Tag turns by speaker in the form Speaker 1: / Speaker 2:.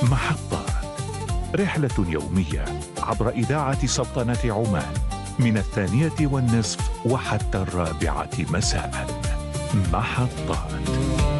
Speaker 1: محطات، رحلة يومية عبر إذاعة سلطنة عمان من 12:30 وحتى 4:00 مساء. محطات.